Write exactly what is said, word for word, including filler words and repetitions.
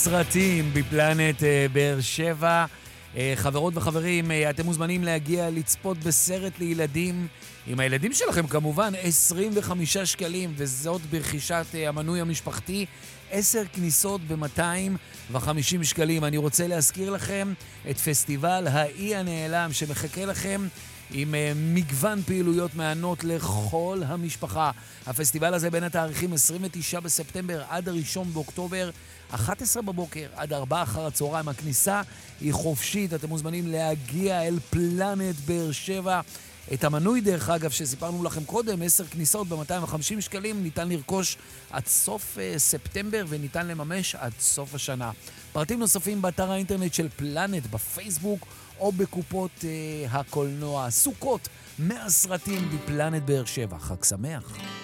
סרטים בפלנט אה, באר שבע. אה, חברות וחברים, אה, אתם מוזמנים להגיע לצפות בסרט לילדים עם הילדים שלכם כמובן, עשרים וחמישה שקלים, וזאת ברכישת אה, המנוי המשפחתי, עשר כניסות ב-מאתיים וחמישים שקלים. אני רוצה להזכיר לכם את פסטיבל האי הנעלם שמחכה לכם עם uh, מגוון פעילויות מענות לכל המשפחה. הפסטיבל הזה בין התאריכים עשרים ותשעה בספטמבר עד הראשון באוקטובר, אחת עשרה בבוקר עד ארבע אחר הצהריים. הכניסה היא חופשית, אתם מוזמנים להגיע אל פלנט באר שבע. את המנוי דרך אגב שסיפרנו לכם קודם, עשר כניסות ב-מאתיים וחמישים שקלים, ניתן לרכוש עד סוף uh, ספטמבר וניתן לממש עד סוף השנה. פרטים נוספים באתר האינטרנט של פלנט, בפייסבוק או בקופות uh, הקולנוע. סוכות, מאה סרטים בפלנט באר שבע. חג שמח.